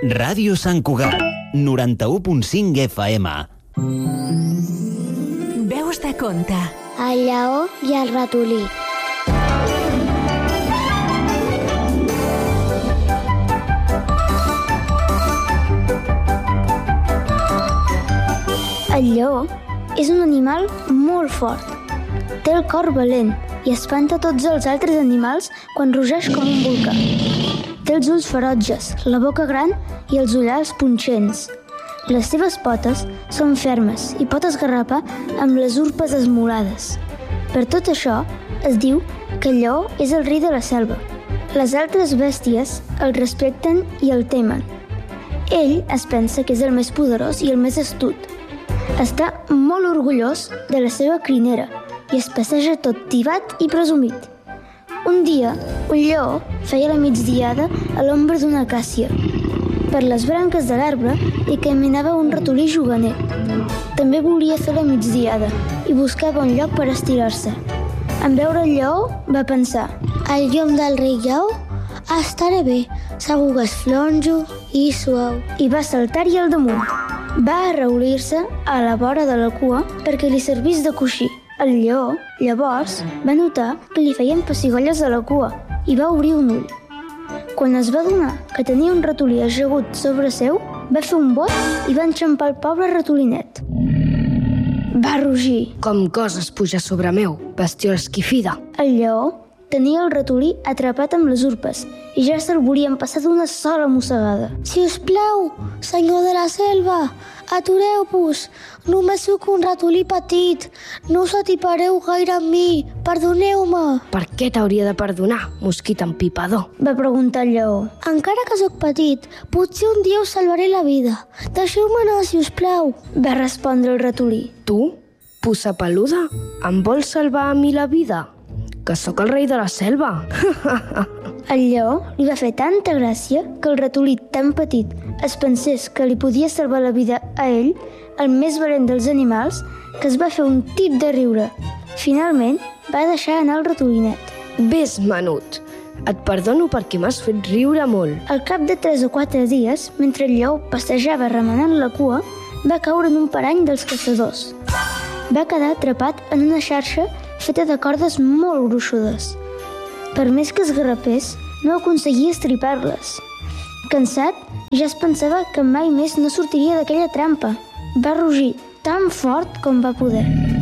Ràdio Sant Cugat, 91.5 FM. Veus de conte. El lleó i el ratolí. El lleó és un animal molt fort. Té el cor valent i espanta tots els altres animals quan rugeix com un volcà. Té els ulls ferotges, la boca gran i els ullals punxents. Les seves potes són fermes i pot esgarrapar amb les urpes esmolades. Per tot això, es diu que el lleó és el rei de la selva. Les altres bèsties el respecten i el temen. Ell es pensa que és el més poderós i el més astut. Està molt orgullós de la seva crinera i es passeja tot tibat i presumit. Un dia, un lleó feia la migdiada a l'ombra d'una acàcia. Per les branques de l'arbre hi caminava un ratolí juganer. També volia fer la migdiada i buscava un lloc per estirar-se. En veure el lleó, va pensar: el llom del rei lleó estaré bé, segur que és flonjo i suau. I va saltar-hi al damunt. Va arraulir-se a la vora de la cua perquè li servís de coixí. El lleó, llavors, va notar que li feien pessigolles a la cua i va obrir un ull. Quan es va adonar que tenia un ratolí ajagut sobre seu, va fer un bot i va enxampar el pobre ratolinet. Va rugir. Com goses pujar sobre meu, bestiol esquifida. El lleó tenia el ratolí atrapat amb les urpes i ja se'l volien passar d'una sola mossegada. Si us plau, senyor de la selva, atureu-vos. Només sóc un ratolí petit. No us atipareu gaire amb mi. Perdoneu-me. Per què t'hauria de perdonar, mosquit empipador? Va preguntar el lleó. Encara que sóc petit, potser un dia us salvaré la vida. Deixeu-me anar, si us plau. Va respondre el ratolí. Tu, puça peluda, em vols salvar a mi la vida? Que sóc el rei de la selva. El lleó li va fer tanta gràcia que el ratolí tan petit es pensés que li podia salvar la vida a ell, el més valent dels animals, que es va fer un tip de riure. Finalment, va deixar anar el ratolinet. Ves, menut. Et perdono perquè m'has fet riure molt. Al cap de 3 o 4 dies, mentre el lleó passejava remenant la cua, va caure en un parany dels caçadors. Va quedar atrapat en una xarxa feta de cordes molt gruixudes. Per més que esgarrapés, no aconseguia estripar-les. Cansat, ja es pensava que mai més no sortiria d'aquella trampa. Va rugir tan fort com va poder.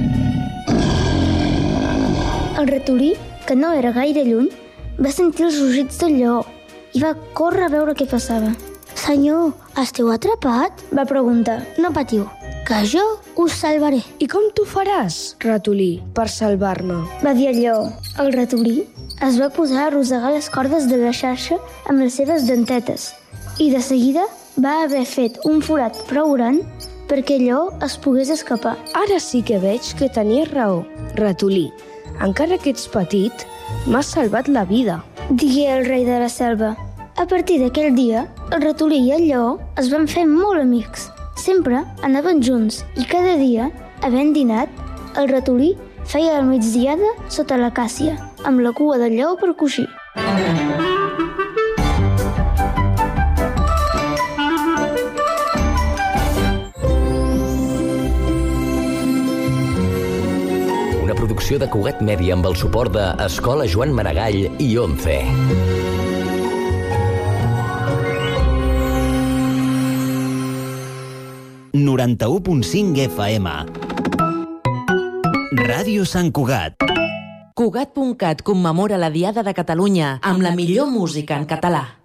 El ratolí, que no era gaire lluny, va sentir els rugits del lleó i va córrer a veure què passava. Senyor, esteu atrapat? Va preguntar. No patiu, que jo us salvaré. I com t'ho faràs, ratolí, per salvar-me? Va dir el lleó. El ratolí es va posar a arrossegar les cordes de la xarxa amb les seves dentetes i de seguida va haver fet un forat prou gran perquè el lleó es pogués escapar. Ara sí que veig que tenies raó, ratolí. Encara que ets petit, m'has salvat la vida, digué el rei de la selva. A partir d'aquell dia, el ratolí i el lleó es van fer molt amics. Sempre anaven junts i cada dia, havent dinat, el ratolí feia la migdiada sota l'acàcia, amb la cua del lleó per coixí. Una producció de Cugat Mèdia amb el suport de Escola Joan Maragall i ONCE. ...91.5 FM. Ràdio Sant Cugat. Cugat.cat commemora la Diada de Catalunya amb la millor música en català.